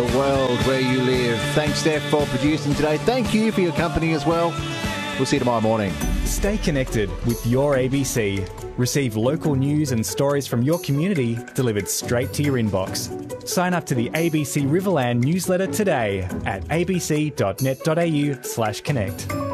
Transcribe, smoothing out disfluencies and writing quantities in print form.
world where you live. Thanks, Steph, for producing today. Thank you for your company as well. We'll see you tomorrow morning. Stay connected with your ABC. Receive local news and stories from your community delivered straight to your inbox. Sign up to the ABC Riverland newsletter today at abc.net.au/connect.